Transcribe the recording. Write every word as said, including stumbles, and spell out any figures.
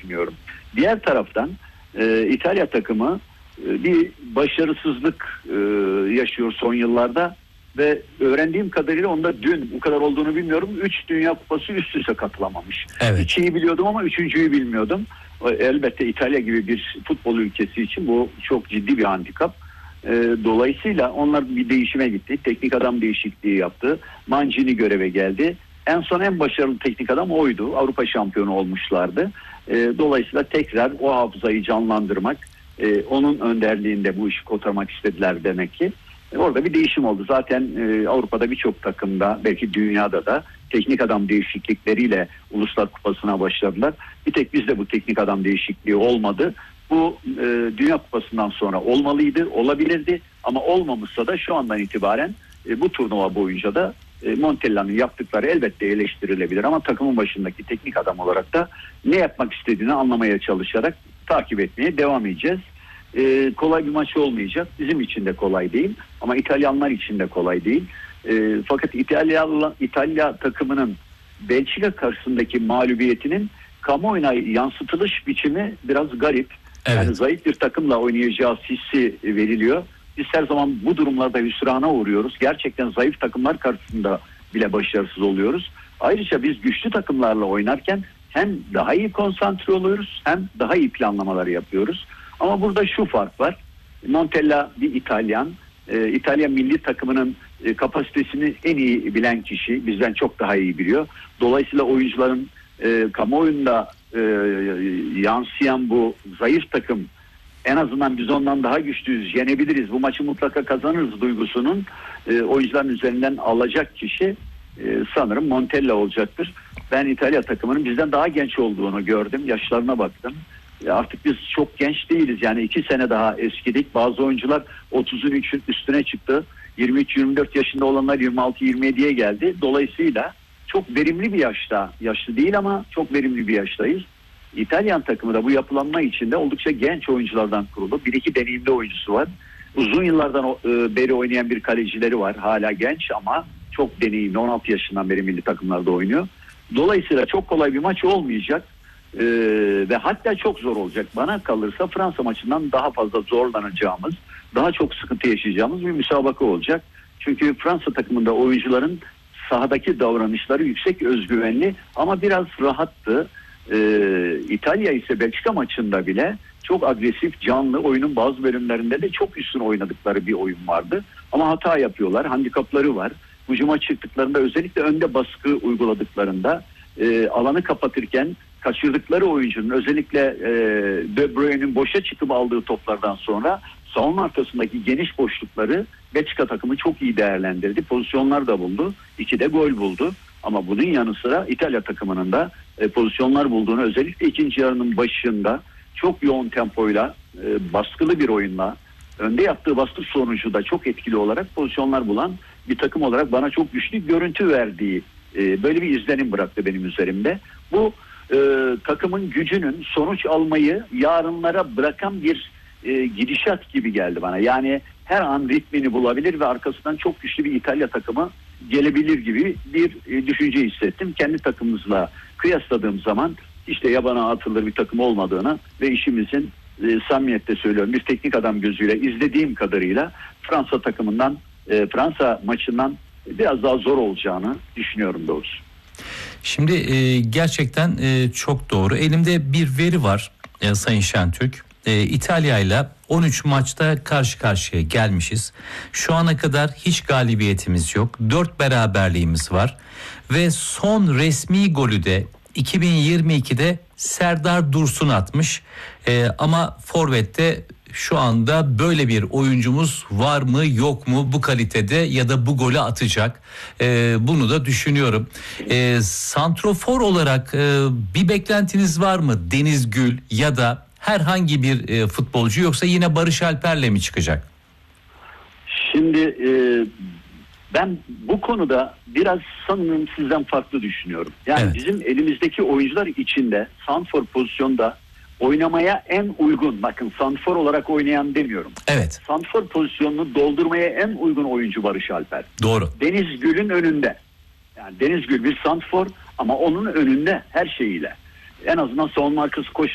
düşünüyorum. Diğer taraftan e, İtalya takımı e, bir başarısızlık e, yaşıyor son yıllarda ve öğrendiğim kadarıyla onda dün bu kadar olduğunu bilmiyorum. Üç Dünya Kupası üst üste katılamamış. Evet. İkiyi biliyordum ama üçüncüyü bilmiyordum. Elbette İtalya gibi bir futbol ülkesi için bu çok ciddi bir handikap. E, dolayısıyla onlar bir değişime gitti. Teknik adam değişikliği yaptı. Mancini göreve geldi. En son en başarılı teknik adam oydu. Avrupa şampiyonu olmuşlardı. E, dolayısıyla tekrar o hafızayı canlandırmak, e, onun önderliğinde bu işi kotarmak istediler demek ki. E, orada bir değişim oldu. Zaten e, Avrupa'da birçok takımda, belki dünyada da teknik adam değişiklikleriyle Uluslar Kupası'na başladılar. Bir tek bizde bu teknik adam değişikliği olmadı. Bu e, Dünya Kupası'ndan sonra olmalıydı, olabilirdi ama olmamışsa da şu andan itibaren e, bu turnuva boyunca da e, Montella'nın yaptıkları elbette eleştirilebilir ama takımın başındaki teknik adam olarak da ne yapmak istediğini anlamaya çalışarak takip etmeye devam edeceğiz. E, kolay bir maç olmayacak. Bizim için de kolay değil ama İtalyanlar için de kolay değil. E, fakat İtalya, İtalya takımının Belçika karşısındaki mağlubiyetinin kamuoyuna yansıtılış biçimi biraz garip. Evet. Yani zayıf bir takımla oynayacağı hissi veriliyor. Biz her zaman bu durumlarda hüsrana uğruyoruz. Gerçekten zayıf takımlar karşısında bile başarısız oluyoruz. Ayrıca biz güçlü takımlarla oynarken hem daha iyi konsantre oluyoruz hem daha iyi planlamalar yapıyoruz. Ama burada şu fark var. Montella bir İtalyan. Ee, İtalya milli takımının e, kapasitesini en iyi bilen kişi. Bizden çok daha iyi biliyor. Dolayısıyla oyuncuların e, kamuoyunda e, yansıyan bu zayıf takım, en azından biz ondan daha güçlüyüz, yenebiliriz, bu maçı mutlaka kazanırız duygusunun e, oyuncuların üzerinden alacak kişi e, sanırım Montella olacaktır. Ben İtalya takımının bizden daha genç olduğunu gördüm. Yaşlarına baktım. E, artık biz çok genç değiliz. Yani iki sene daha eskidik. Bazı oyuncular otuzun üçün üstüne çıktı. yirmi üç yirmi dört yaşında olanlar yirmi altı yirmi yediye geldi. Dolayısıyla çok verimli bir yaşta, yaşlı değil ama çok verimli bir yaştayız. İtalyan takımı da bu yapılanma içinde oldukça genç oyunculardan kurulu. Bir iki deneyimli oyuncusu var. Uzun yıllardan e, beri oynayan bir kalecileri var. Hala genç ama çok deneyimli. on altı yaşından beri milli takımlarda oynuyor. Dolayısıyla çok kolay bir maç olmayacak. E, ve hatta çok zor olacak. Bana kalırsa Fransa maçından daha fazla zorlanacağımız, daha çok sıkıntı yaşayacağımız bir müsabaka olacak. Çünkü Fransa takımında oyuncuların sahadaki davranışları yüksek özgüvenli ama biraz rahattı. Ee, İtalya ise Belçika maçında bile çok agresif, canlı, oyunun bazı bölümlerinde de çok üstün oynadıkları bir oyun vardı. Ama hata yapıyorlar, handikapları var. Hücuma çıktıklarında, özellikle önde baskı uyguladıklarında e, alanı kapatırken kaçırdıkları oyuncunun, özellikle e, De Bruyne'nin boşa çıkıp aldığı toplardan sonra savunma arkasındaki geniş boşlukları Belçika takımı çok iyi değerlendirdi. Pozisyonlar da buldu. İki de gol buldu. Ama bunun yanı sıra İtalya takımının da e, pozisyonlar bulduğunu, özellikle ikinci yarının başında çok yoğun tempoyla, e, baskılı bir oyunla, önde yaptığı baskı sonucu da çok etkili olarak pozisyonlar bulan bir takım olarak bana çok güçlü görüntü verdiği, e, böyle bir izlenim bıraktı benim üzerimde. Bu e, takımın gücünün sonuç almayı yarınlara bırakan bir e, gidişat gibi geldi bana. Yani her an ritmini bulabilir ve arkasından çok güçlü bir İtalya takımı gelebilir gibi bir e, düşünce hissettim. Kendi takımımızla kıyasladığım zaman işte yabana atılır bir takım olmadığını ve işimizin e, samimiyetle söylüyorum bir teknik adam gözüyle izlediğim kadarıyla Fransa takımından, e, Fransa maçından biraz daha zor olacağını düşünüyorum doğrusu. Şimdi e, gerçekten e, çok doğru. Elimde bir veri var e, Sayın Şentürk. E, İtalya ile on üç maçta karşı karşıya gelmişiz. Şu ana kadar hiç galibiyetimiz yok. dört beraberliğimiz var. Ve son resmi golü de iki bin yirmi ikide Serdar Dursun atmış. E, ama forvette şu anda böyle bir oyuncumuz var mı yok mu bu kalitede ya da bu golü atacak, e, bunu da düşünüyorum. E, santrofor olarak e, bir beklentiniz var mı Deniz Gül ya da herhangi bir e, futbolcu, yoksa yine Barış Alper'le mi çıkacak? Şimdi e, ben bu konuda biraz sanırım sizden farklı düşünüyorum. Yani Evet. bizim elimizdeki oyuncular içinde santrfor pozisyonda oynamaya en uygun, bakın santrfor olarak oynayan demiyorum. Evet. Santrfor pozisyonunu doldurmaya en uygun oyuncu Barış Alper. Doğru. Deniz Gül'ün önünde. Yani Deniz Gül bir santrfor ama onun önünde her şeyiyle. En azından savunma arkası koş